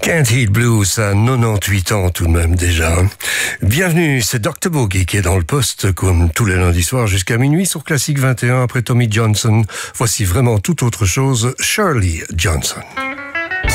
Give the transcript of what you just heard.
Can't Heat Blues à 98 ans tout de même déjà. Bienvenue, c'est Dr Boogie qui est dans le poste comme tous les lundis soirs jusqu'à minuit sur Classique 21 après Tommy Johnson. Voici vraiment tout autre chose, Shirley Johnson.